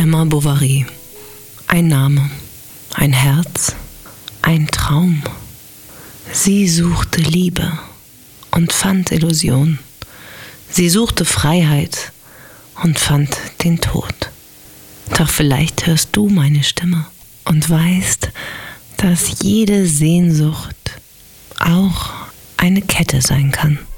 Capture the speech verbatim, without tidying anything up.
Emma Bovary. Ein Name, ein Herz, ein Traum. Sie suchte Liebe und fand Illusion. Sie suchte Freiheit und fand den Tod. Doch vielleicht hörst du meine Stimme und weißt, dass jede Sehnsucht auch eine Kette sein kann.